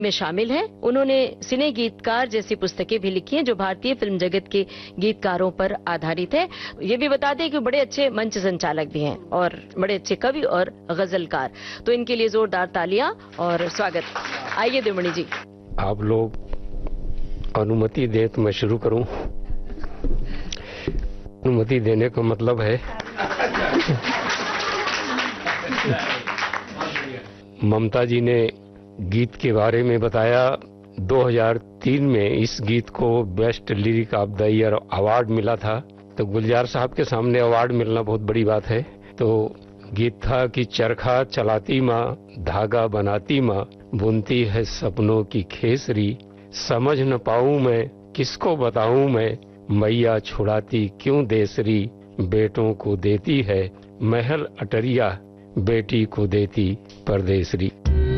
में शामिल हैं। उन्होंने सिने गीतकार जैसी पुस्तकें भी लिखी हैं जो भारतीय फिल्म जगत के गीतकारों पर आधारित है। ये भी बता दें कि बड़े अच्छे मंच संचालक भी हैं और बड़े अच्छे कवि और गजलकार। तो इनके लिए जोरदार तालियां और स्वागत। आइए देवमणि जी। आप लोग अनुमति दें तो मैं शुरू करूं। अनुमति देने का मतलब है ममता जी ने गीत के बारे में बताया। 2003 में इस गीत को best lyric of the year award मिला था। तो गुलजार साहब के सामने अवार्ड मिलना बहुत बड़ी बात है। तो गीत था कि चरखा चलाती माँ, धागा बनाती माँ, बुनती है सपनों की खेसरी, समझ न पाऊं मैं किसको बताऊं मैं, मैया छुड़ाती क्यों देसरी, बेटों को देती है महल अटरिया, बेटी को देती परदेसरी।